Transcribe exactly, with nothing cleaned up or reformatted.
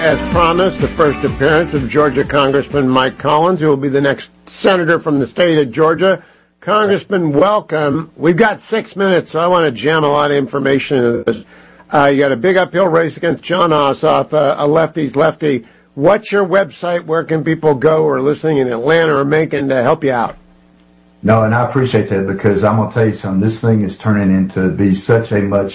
As promised, the first appearance of Georgia Congressman Mike Collins, who will be the next senator from the state of Georgia. Congressman, welcome. We've got six minutes, so I want to jam a lot of information into this. Uh, you got a big uphill race against Jon Ossoff, uh, a lefty's lefty. What's your website? Where can people go who are listening in Atlanta or Macon to help you out? No, and I appreciate that, because I'm going to tell you something. This thing is turning into be such a much